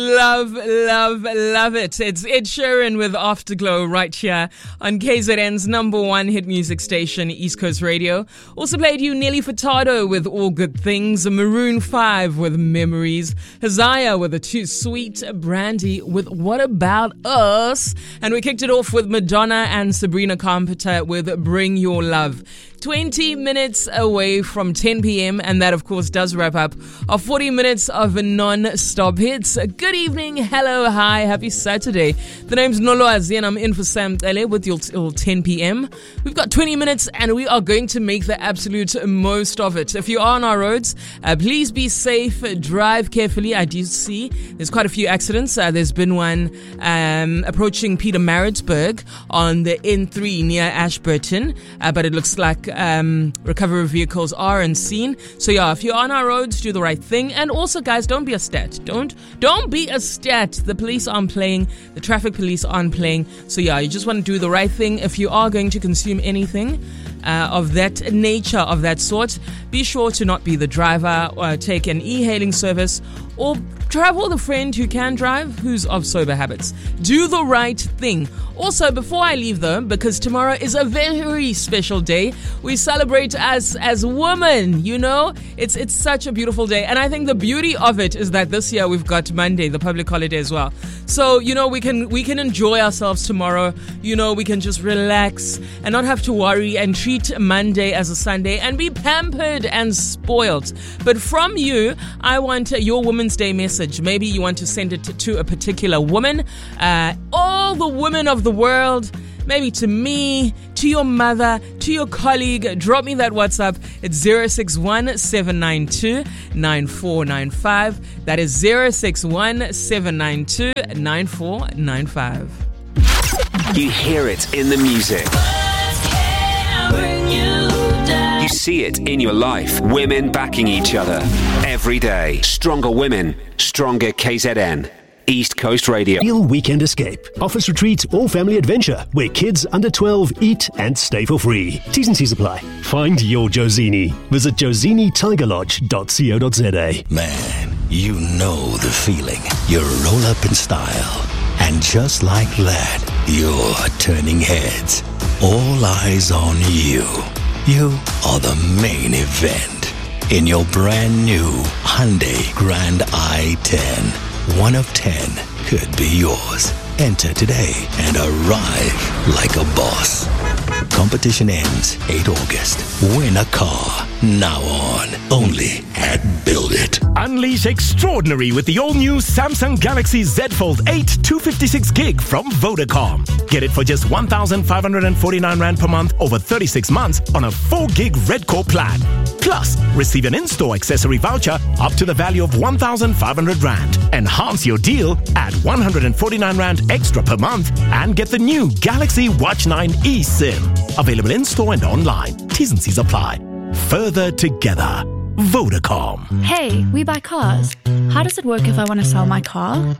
Love it. It's Ed Sheeran with Afterglow right here on KZN's number one hit music station, East Coast Radio. Also played you Nelly Furtado with All Good Things, Maroon 5 with Memories, Hazaya with a Too Sweet, Brandy with What About Us, and we kicked it off with Madonna and Sabrina Carpenter with Bring Your Love. 20 minutes away from 10 p.m. and that of course does wrap up our 40 minutes of non-stop hits. Good evening, hello, hi, happy Saturday. The name's Nolo Azi and I'm in for Sam Tele with you till 10 p.m. We've got 20 minutes and we are going to make the absolute most of it. If you are on our roads, please be safe, drive carefully. I do see there's quite a few accidents. There's been one approaching Peter Maritzburg on the N3 near Ashburton, but it looks like recovery vehicles are unseen. So yeah, if you're on our roads, do the right thing. And also guys, don't be a stat. Don't be a stat. The police aren't playing. The traffic police aren't playing. So yeah, you just want to do the right thing. If you are going to consume anything of that nature, of that sort, be sure to not be the driver or take an e-hailing service or travel with a friend who can drive, who's of sober habits. Do the right thing. Also, before I leave though, because tomorrow is a very special day, we celebrate as women, you know? It's such a beautiful day. And I think the beauty of it is that this year we've got Monday, the public holiday as well. So, you know, we can enjoy ourselves tomorrow. You know, we can just relax and not have to worry and treat Monday as a Sunday and be pampered and spoiled. But from you, I want your Women's Day message. Maybe you want to send it to a particular woman, all the women of the world, maybe to me, to your mother, to your colleague. Drop me that WhatsApp. It's 061-792-9495. That is 061-792-9495. You hear it in the music. You see it in your life. Women backing each other every day. Stronger women, stronger KZN. East Coast Radio. Real weekend escape, office retreat or family adventure where kids under 12 eat and stay for free. T's and C's apply. Find your Josini. Visit josinitaigerlodge.co.za. Man, you know the feeling. You roll up in style. And just like that, you're turning heads. All eyes on you. You are the main event in your brand new Hyundai Grand i10. 1 of 10 could be yours. Enter today and arrive like a boss. Competition ends 8 August. Win a car now on. Only at Build It. Unleash extraordinary with the all-new Samsung Galaxy Z Fold 8 256 gig from Vodacom. Get it for just 1,549 Rand per month over 36 months on a 4 gig Red Core plan. Plus, receive an in-store accessory voucher up to the value of 1,500 Rand. Enhance your deal at 149 Rand extra per month and get the new Galaxy Watch 9 eSIM. Available in-store and online. T's and C's apply. Further together. Vodacom. Hey, we buy cars. How does it work if I want to sell my car?